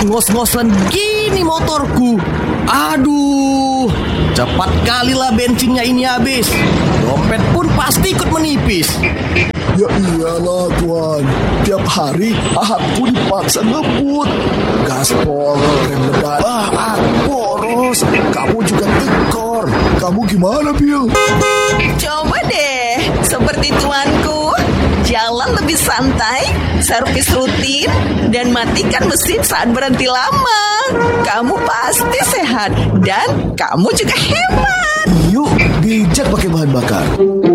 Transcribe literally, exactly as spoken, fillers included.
ngos-ngosan gini motorku. Aduh, cepat kali lah bensinnya ini habis. Dompet pun pasti ikut menipis. Ya iyalah Tuan, tiap hari aku dipaksa ngebut. Gaspol, rem lebat, ah, boros. Kamu juga tekor. Kamu gimana, Bill? Coba deh, seperti tuanku. Jalan lebih santai, servis rutin, dan matikan mesin saat berhenti lama. Kamu pasti sehat dan kamu juga hemat. Yuk, bijak pakai bahan bakar.